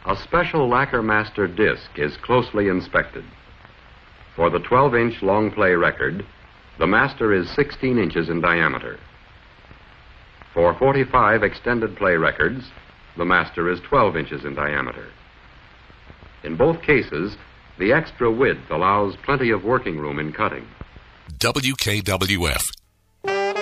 A special Lacquer Master disc is closely inspected. For the 12-inch long play record, the Master is 16 inches in diameter. For 45 extended play records, the Master is 12 inches in diameter. In both cases, the extra width allows plenty of working room in cutting. WKWF